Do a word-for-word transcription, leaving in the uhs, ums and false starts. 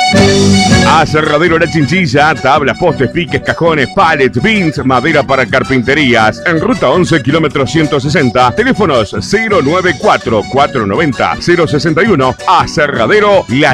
Aserradero La Chinchilla, tablas, postes, piques, cajones, pallets, bins, madera para carpinterías. En ruta once, kilómetro ciento sesenta. Teléfonos cero nueve cuatro, cuatro nueve cero, cero seis uno. Aserradero La